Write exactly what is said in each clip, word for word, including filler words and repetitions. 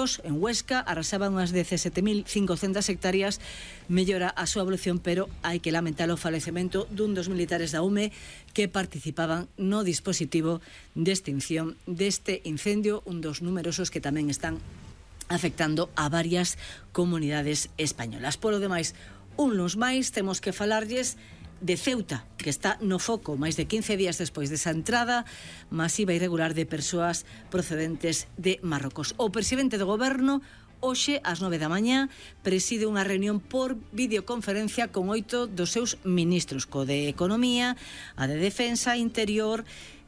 incendios en Huesca arrasaban unhas dezasete mil cincocentas hectáreas, mellora a súa evolución, pero hai que lamentar o falecemento dun dos militares da U M E que participaban no dispositivo de extinción deste incendio, un dos numerosos que tamén están afectando a varias comunidades españolas. Polo demais, un luns máis temos que falarlles de Ceuta, que está no foco máis de quince días despois desa entrada masiva e irregular de persoas procedentes de Marrocos. O presidente do goberno hoxe ás nove da mañá preside unha reunión por videoconferencia con oito dos seus ministros, co de Economía, a de Defensa, Interior,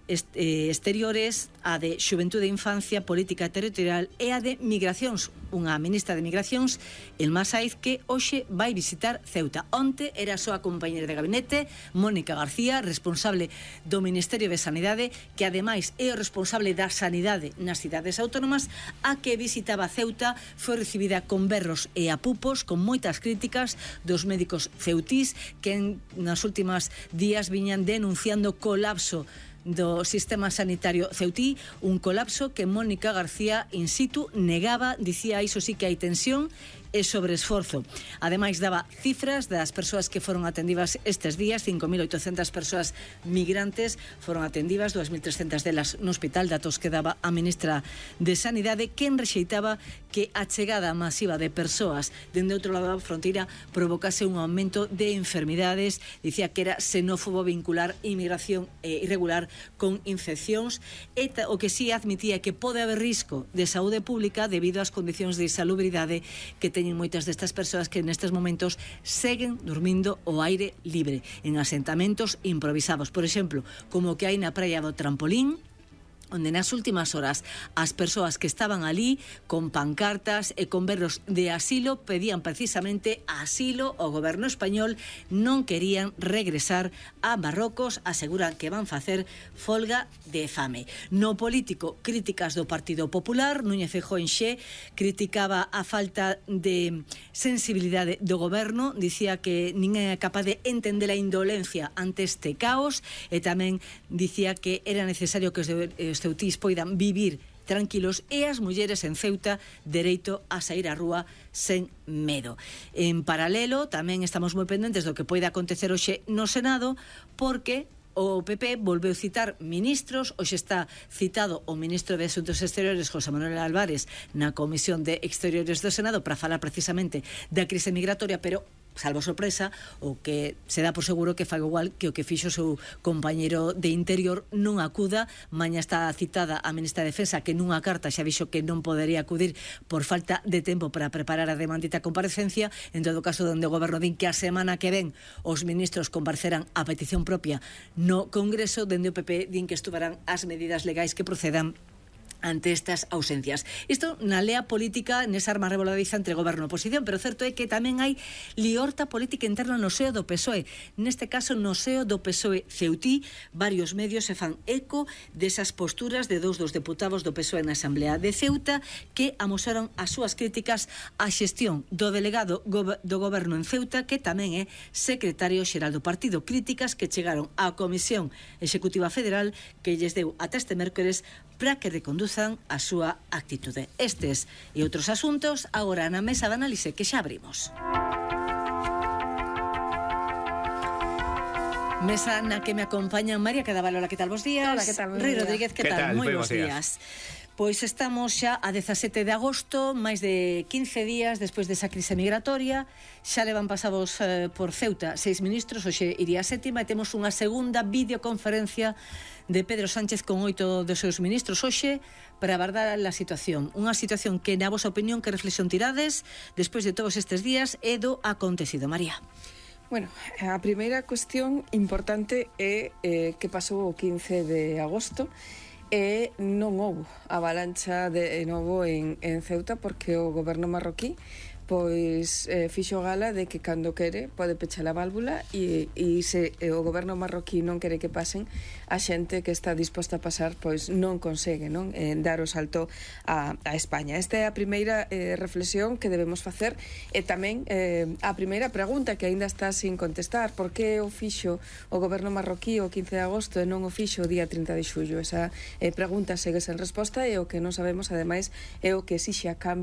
Exteriores, a de Xuventude e Infancia, Política Territorial e a de Migracións, unha ministra de Migracións, Elma Saiz, que hoxe vai visitar Ceuta. Onte era a súa compañera de gabinete, Mónica García, responsable do Ministerio de Sanidade, que ademais é o responsable da sanidade nas cidades autónomas, a que visitaba Ceuta, foi recibida con berros e apupos, con moitas críticas dos médicos ceutís, que en, nas últimas días viñan denunciando colapso do sistema sanitario ceutí, un colapso que Mónica García in situ negaba, dicía iso sí que hai tensión e sobreesforzo. Ademais, daba cifras das persoas que foron atendidas estes días, cinco mil oitocentas persoas migrantes foron atendidas, dúas mil trescentas delas no hospital, datos que daba a ministra de Sanidade, quen rexeitaba que a chegada masiva de persoas dende outro lado da fronteira provocase un aumento de enfermidades. Dicía que era xenófobo vincular inmigración eh, irregular con infeccións, e o que sí admitía que pode haber risco de saúde pública debido ás condicións de insalubridade que teñen moitas destas persoas que nestes momentos seguen dormindo ao aire libre en asentamentos improvisados, por exemplo, como o que hai na praia do Trampolín, onde nas últimas horas as persoas que estaban ali con pancartas e con berros de asilo pedían precisamente asilo ao goberno español, non querían regresar a Marrocos, aseguran que van facer folga de fame. No político, críticas do Partido Popular. Núñez Feijóo en Xe criticaba a falta de sensibilidade do goberno, dicía que ninguén é capaz de entender a indolencia ante este caos, e tamén dicía que era necesario que os os ceutís poidan vivir tranquilos e as mulleres en Ceuta dereito a sair á rúa sen medo. En paralelo, tamén estamos moi pendentes do que pode acontecer hoxe no Senado, porque o P P volveu citar ministros. Hoxe está citado o ministro de Asuntos Exteriores, José Manuel Álvarez, na Comisión de Exteriores do Senado para falar precisamente da crise migratoria, pero salvo sorpresa, o que se dá por seguro que fai igual que o que fixo o seu compañeiro de Interior, non acuda. Maña está citada a ministra de Defensa, que nunha carta xa dixo que non podería acudir por falta de tempo para preparar a demandita comparecencia. En todo caso, donde o goberno din que a semana que ven os ministros comparecerán a petición propia no Congreso, dende o P P din que estudarán as medidas legais que procedan ante estas ausencias. Isto na lea política, nesa arma revoladiza entre goberno e oposición, pero certo é que tamén hai liorta política interna no seo do P S O E. Neste caso, no seo do P S O E ceutí, varios medios se fan eco desas posturas de dous dos deputados do P S O E na Asamblea de Ceuta, que amosaron as súas críticas á xestión do delegado do goberno en Ceuta, que tamén é secretario xeral do partido. Críticas que chegaron á Comisión Executiva Federal, que lles deu ata este mércores para que reconduzan a súa actitude. Estes e outros asuntos agora na mesa de análise que xa abrimos. Mesa na que me acompañan María Cadavalola, que tal, bos días? Hola, que tal? Rei Rodríguez, que tal? Moi bons días. Pois estamos xa a dezasete de agosto, máis de quince días despois desa crise migratoria. Xa levan pasados eh, por Ceuta seis ministros, hoxe iría a sétima, e temos unha segunda videoconferencia de Pedro Sánchez con oito dos seus ministros hoxe para abordar a situación. Unha situación que, na vosa opinión, que reflexión tirades despois de todos estes días e do acontecido, María? Bueno, a primeira cuestión importante é eh, que pasou o quince de agosto e non houbo avalancha de novo en, en Ceuta, porque o goberno marroquí pois eh, fixo gala de que cando quere pode pechar a válvula, e, e se e o goberno marroquí non quere que pasen, a xente que está disposta a pasar pois non consegue, non eh, dar o salto a, a España. Esta é a primeira eh, reflexión que debemos facer, e tamén eh, a primeira pregunta que aínda está sin contestar: por que o fixo o goberno marroquí o quince de agosto e non o fixo o día trinta de xullo? Esa eh, pregunta segue sen resposta, e o que non sabemos ademais é o que exixe a cambio